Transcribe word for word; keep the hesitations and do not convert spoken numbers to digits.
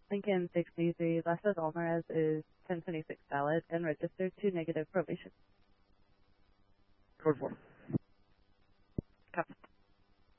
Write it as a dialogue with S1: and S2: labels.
S1: Lincoln sixty-three, Vasquez Alvarez is ten twenty-six valid and registered to negative probation.
S2: Code four.